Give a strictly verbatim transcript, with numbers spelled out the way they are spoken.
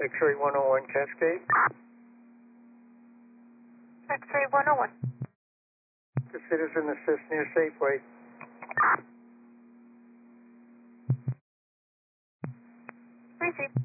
X-ray one oh one Cascade. X-ray one oh one. The citizen assist near Safeway. Receive.